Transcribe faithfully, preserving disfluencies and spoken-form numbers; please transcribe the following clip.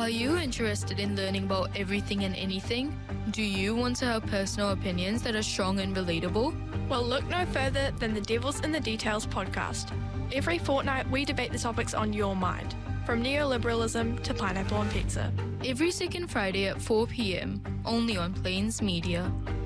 Are you interested in learning about everything and anything? Do you want to have personal opinions that are strong and relatable? Well, look no further than the Devils in the Details podcast. Every fortnight, we debate the topics on your mind, from neoliberalism to pineapple on pizza. Every second Friday at four p.m, only on Plains Media.